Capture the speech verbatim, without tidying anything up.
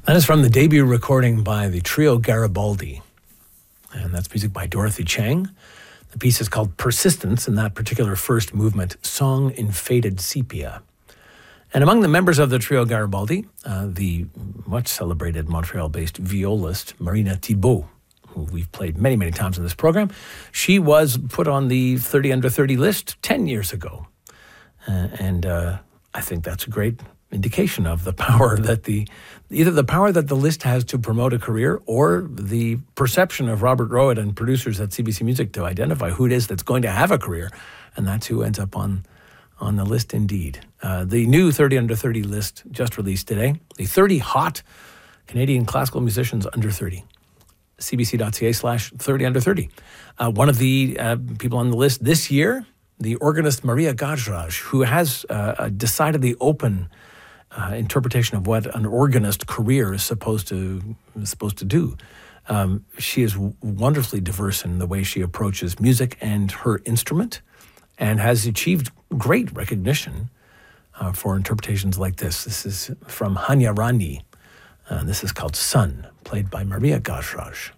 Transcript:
That is from the debut recording by the trio Garibaldi, and that's music by Dorothy Chang. The piece is called Persistence, in that particular first movement, Song in Faded Sepia. And among the members of the trio Garibaldi, uh, the much celebrated Montreal-based violist Marina Thibault, who we've played many, many times in this program. She was put on the thirty under thirty list ten years ago. Uh, and uh, I think that's a great indication of the power that the, either the power that the list has to promote a career, or the perception of Robert Rowett and producers at C B C Music to identify who it is that's going to have a career. And that's who ends up on, on the list indeed. Uh, the new thirty under thirty list just released today. The thirty hot Canadian classical musicians under thirty. cbc.ca slash 30 under 30. Uh, one of the uh, people on the list this year, the organist Maria Gajraj, who has uh, a decidedly open uh, interpretation of what an organist career is supposed to is supposed to do. Um, she is w- wonderfully diverse in the way she approaches music and her instrument, and has achieved great recognition uh, for interpretations like this. This is from Hanya Rani. Uh, this is called Sun, played by Maria Gajraj.